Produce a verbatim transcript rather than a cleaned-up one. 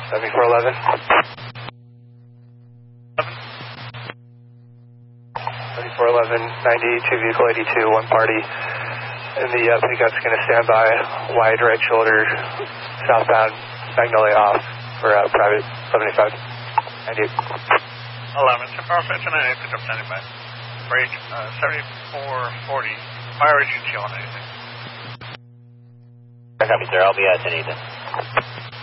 seventy-four eleven. seventy-four eleven, ninety, two vehicle eighty-two, one party. And the uh, pickup's going to stand by, wide right shoulder, southbound, Magnolia off for uh, private seventy-five. ninety. eleven, two power fifty nine, pickup standing by. Break uh, seventy-four forty, fire agency on anything. Copy, sir. I'll be at ten eight then.